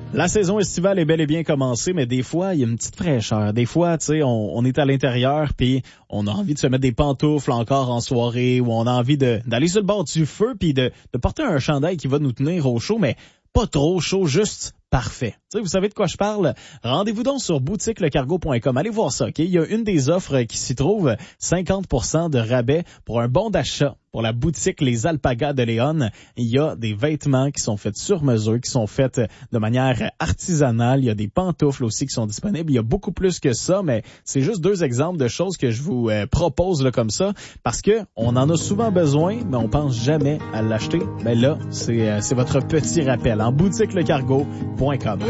La saison estivale est bel et bien commencée, mais des fois, il y a une petite fraîcheur. Des fois, tu sais, on est à l'intérieur, puis on a envie de se mettre des pantoufles encore en soirée, ou on a envie d'aller sur le bord du feu, puis de porter un chandail qui va nous tenir au chaud, mais pas trop chaud, juste parfait. Tu sais, vous savez de quoi je parle? Rendez-vous donc sur boutiquelecargo.com. Allez voir ça, OK? Il y a une des offres qui s'y trouve, 50% de rabais pour un bon d'achat. Pour la boutique Les Alpagas de Léon, il y a des vêtements qui sont faits sur mesure, qui sont faits de manière artisanale. Il y a des pantoufles aussi qui sont disponibles. Il y a beaucoup plus que ça, mais c'est juste deux exemples de choses que je vous propose là, comme ça, parce que on en a souvent besoin, mais on pense jamais à l'acheter. Mais là, c'est votre petit rappel en boutiquelecargo.com.